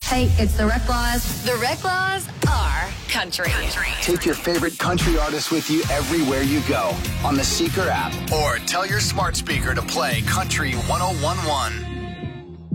Hey, it's the Rec Laws. The Rec Laws are country. Take your favorite country artist with you everywhere you go on the Seeker app, or tell your smart speaker to play Country 1011.